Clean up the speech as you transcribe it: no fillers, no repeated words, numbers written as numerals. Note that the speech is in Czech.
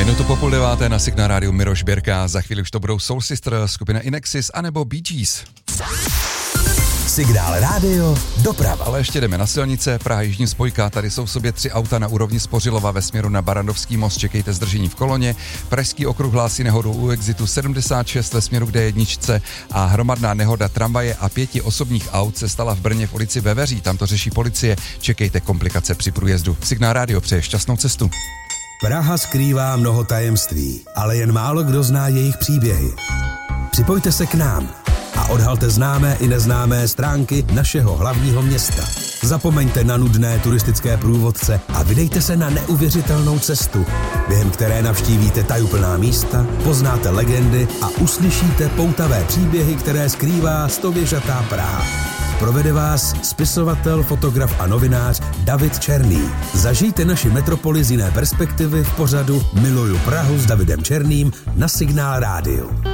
Minutu po 8:30 na Signál rádiu Miroš Birka. Za chvíli už to budou Soul Sister, skupina Inexis anebo Bee Gees. Signál rádio, doprava. Ale ještě jdeme na silnice, Praha Jižní spojka, tady jsou v sobě 3 auta na úrovni Spořilova ve směru na Barandovský most, čekejte zdržení v koloně. Pražský okruh hlásí nehodu u exitu 76 ve směru k D1 a hromadná nehoda tramvaje a 5 osobních aut se stala v Brně v ulici Veveří, tam to řeší policie, čekejte komplikace při průjezdu. Signál rádio přeje šťastnou cestu. Praha skrývá mnoho tajemství, ale jen málo kdo zná jejich příběhy. Připojte se k nám a odhalte známé i neznámé stránky našeho hlavního města. Zapomeňte na nudné turistické průvodce a vydejte se na neuvěřitelnou cestu, během které navštívíte tajuplná místa, poznáte legendy a uslyšíte poutavé příběhy, které skrývá stověžatá Praha. Provede vás spisovatel, fotograf a novinář David Černý. Zažijte naši metropoli z jiné perspektivy v pořadu Miluju Prahu s Davidem Černým na Signál rádiu.